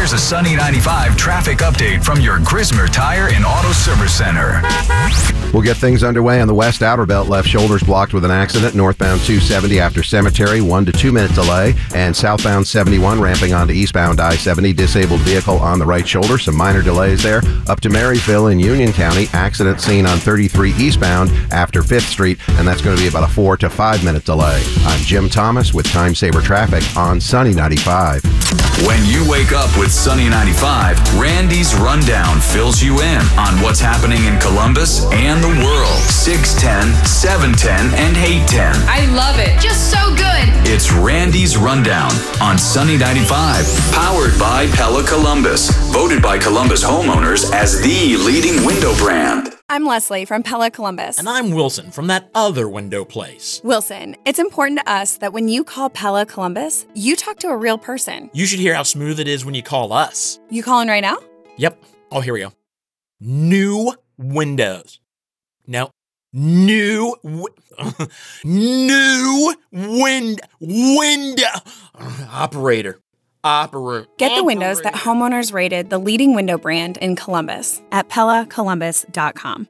Here's a Sunny 95 traffic update from your Grismer Tire and Auto Service Center. We'll get things underway on the West Outer Belt. Left shoulder's blocked with an accident. Northbound 270 after Cemetery, 1 to 2 minute delay. And southbound 71 ramping onto eastbound I-70. Disabled vehicle on the right shoulder. Some minor delays there. Up to Maryville in Union County. Accident seen on 33 eastbound after 5th Street. And that's going to be about a 4 to 5 minute delay. I'm Jim Thomas with Time Saver Traffic on Sunny 95. When you wake up with Sunny 95, Randy's Rundown fills you in on what's happening in Columbus and the world. 610, 710, and 810. I love it. Just so good. It's Randy's Rundown on Sunny 95, powered by Pella Columbus, voted by Columbus homeowners as the leading window brand. I'm Leslie from Pella Columbus. And I'm Wilson from that other window place. Wilson, it's important to us that when you call Pella Columbus, you talk to a real person. You should hear how smooth it is when you call us. You calling right now? Yep. Oh, here we go. New windows. No. New window. Operator. Get the windows that homeowners rated the leading window brand in Columbus at PellaColumbus.com.